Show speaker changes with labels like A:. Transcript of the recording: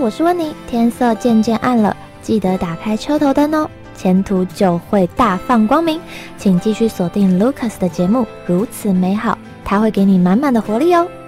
A: 我是温妮。天色渐渐暗了，记得打开车头灯哦，前途就会大放光明。请继续锁定 Lucas 的节目，如此美好，他会给你满满的活力哦。